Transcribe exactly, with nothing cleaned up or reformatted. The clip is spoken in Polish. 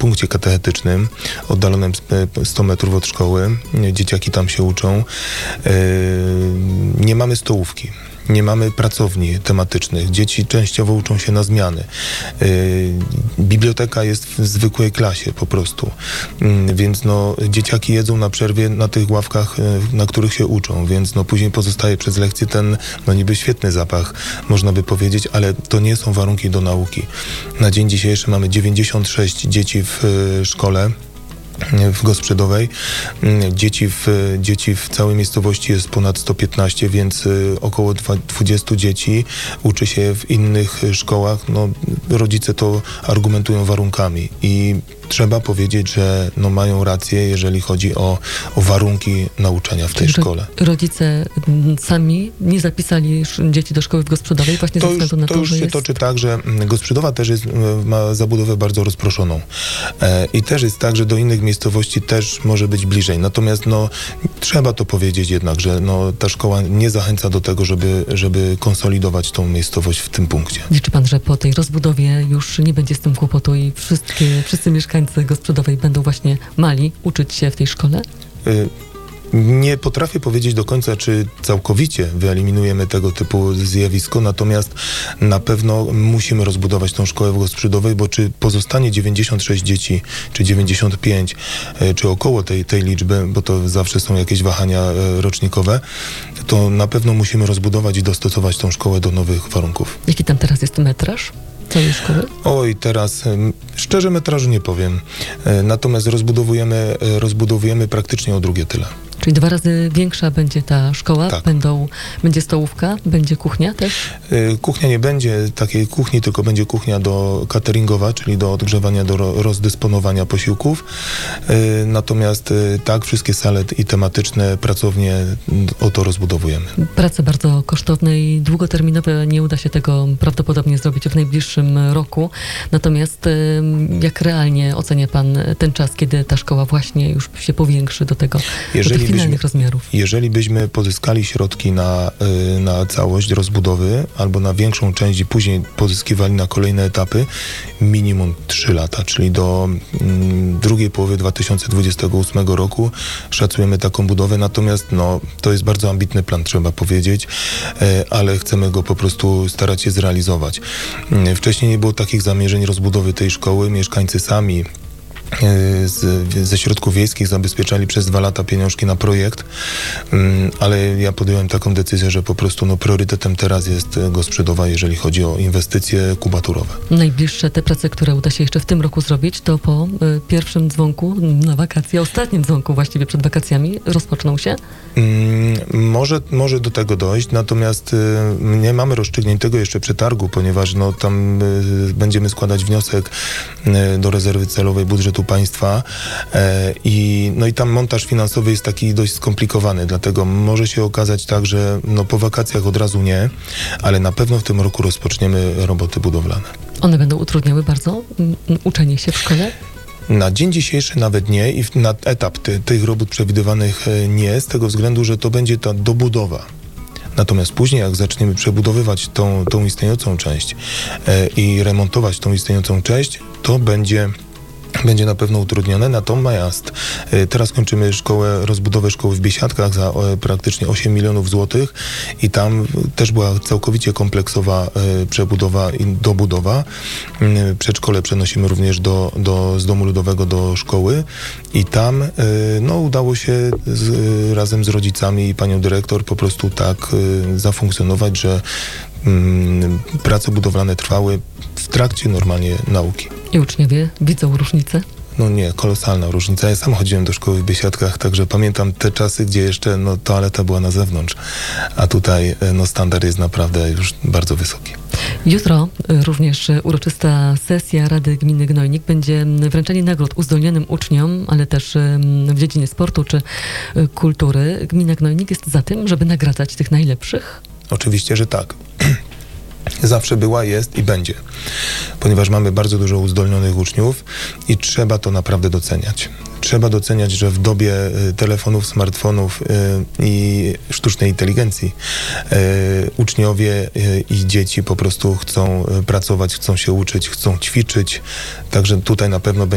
punkcie katechetycznym, oddalonym sto metrów od szkoły. Dzieciaki tam się uczą. Nie mamy stołówki. Nie mamy pracowni tematycznych. Dzieci częściowo uczą się na zmiany. Yy, biblioteka jest w zwykłej klasie po prostu. Yy, więc no, dzieciaki jedzą na przerwie na tych ławkach, yy, na których się uczą, więc no, później pozostaje przez lekcję ten no, niby świetny zapach, można by powiedzieć, ale to nie są warunki do nauki. Na dzień dzisiejszy mamy dziewięćdziesiąt sześć dzieci w yy, szkole, w Gosprzedowej. Dzieci w, dzieci w całej miejscowości jest ponad sto piętnaście, więc około dwadzieścia dzieci uczy się w innych szkołach. No, rodzice to argumentują warunkami i trzeba powiedzieć, że no, mają rację, jeżeli chodzi o, o warunki nauczania w tej Czyli szkole. Rodzice sami nie zapisali dzieci do szkoły w Gosprzedowej właśnie To ze względu już, na to, to, już że się jest... toczy tak, że Gosprzedowa też jest, ma zabudowę bardzo rozproszoną. E, I też jest tak, że do innych miejscowości też może być bliżej. Natomiast no, trzeba to powiedzieć jednak, że no, ta szkoła nie zachęca do tego, żeby, żeby konsolidować tą miejscowość w tym punkcie. Liczy pan, że po tej rozbudowie już nie będzie z tym kłopotu i wszystkie, wszyscy mieszkańcy Gosprzedowej będą właśnie mali uczyć się w tej szkole? Y Nie potrafię powiedzieć do końca, czy całkowicie wyeliminujemy tego typu zjawisko, natomiast na pewno musimy rozbudować tą szkołę w Gosprzedowej, bo czy pozostanie dziewięćdziesiąt sześć dzieci, czy dziewięćdziesiąt pięć, czy około tej, tej liczby, bo to zawsze są jakieś wahania rocznikowe, to na pewno musimy rozbudować i dostosować tą szkołę do nowych warunków. Jaki tam teraz jest metraż całej szkoły? Oj, teraz szczerze metrażu nie powiem, natomiast rozbudowujemy, rozbudowujemy praktycznie o drugie tyle. Czyli dwa razy większa będzie ta szkoła, Tak. Będą, będzie stołówka, będzie kuchnia też? Kuchnia nie będzie takiej kuchni, tylko będzie kuchnia do cateringowa, czyli do odgrzewania, do rozdysponowania posiłków. Natomiast tak, wszystkie sale i tematyczne pracownie o to rozbudowujemy. Prace bardzo kosztowne i długoterminowe, nie uda się tego prawdopodobnie zrobić w najbliższym roku. Natomiast jak realnie ocenia pan ten czas, kiedy ta szkoła właśnie już się powiększy do tego, Jeżeli do tych finalnych byśmy, rozmiarów? Jeżeli byśmy pozyskali środki na, na całość rozbudowy albo na większą część i później pozyskiwali na kolejne etapy, minimum trzy lata, czyli do mm, drugiej połowy dwa tysiące dwudziestego ósmego roku szacujemy taką budowę, natomiast no, to jest bardzo ambitny plan, trzeba powiedzieć, e, ale chcemy go po prostu starać się zrealizować. E, wcześniej nie było takich zamierzeń rozbudowy tej szkoły, mieszkańcy sami Z, ze środków wiejskich zabezpieczali przez dwa lata pieniążki na projekt, ale ja podjąłem taką decyzję, że po prostu no, priorytetem teraz jest Gosprzedowa, jeżeli chodzi o inwestycje kubaturowe. Najbliższe te prace, które uda się jeszcze w tym roku zrobić, to po y, pierwszym dzwonku na wakacje, ostatnim dzwonku właściwie przed wakacjami rozpoczną się? Hmm, może, może do tego dojść, natomiast y, nie mamy rozstrzygniętego jeszcze przetargu, ponieważ no, tam y, będziemy składać wniosek y, do rezerwy celowej budżetu państwa e, i, no i tam montaż finansowy jest taki dość skomplikowany, dlatego może się okazać tak, że no, po wakacjach od razu nie, ale na pewno w tym roku rozpoczniemy roboty budowlane. One będą utrudniały bardzo m, uczenie się w szkole? Na dzień dzisiejszy nawet nie i na etap ty, tych robót przewidywanych nie, z tego względu, że to będzie ta dobudowa. Natomiast później, jak zaczniemy przebudowywać tą, tą istniejącą część e, i remontować tą istniejącą część, to będzie będzie na pewno utrudnione, natomiast y, teraz kończymy szkołę, rozbudowę szkoły w Biesiadkach za y, praktycznie osiem milionów złotych i tam y, też była całkowicie kompleksowa y, przebudowa i dobudowa. Y, przedszkole przenosimy również do, do, z domu ludowego do szkoły i tam y, no, udało się z, y, razem z rodzicami i panią dyrektor po prostu tak y, zafunkcjonować, że y, prace budowlane trwały w trakcie normalnie nauki. I uczniowie widzą różnicę? No nie, kolosalna różnica. Ja sam chodziłem do szkoły w Biesiadkach, także pamiętam te czasy, gdzie jeszcze no, toaleta była na zewnątrz, a tutaj no, standard jest naprawdę już bardzo wysoki. Jutro również uroczysta sesja Rady Gminy Gnojnik. Będzie wręczenie nagród uzdolnionym uczniom, ale też w dziedzinie sportu czy kultury. Gmina Gnojnik jest za tym, żeby nagradzać tych najlepszych? Oczywiście, że tak. Zawsze była, jest i będzie, ponieważ mamy bardzo dużo uzdolnionych uczniów i trzeba to naprawdę doceniać. Trzeba doceniać, że w dobie telefonów, smartfonów i sztucznej inteligencji uczniowie i dzieci po prostu chcą pracować, chcą się uczyć, chcą ćwiczyć, także tutaj na pewno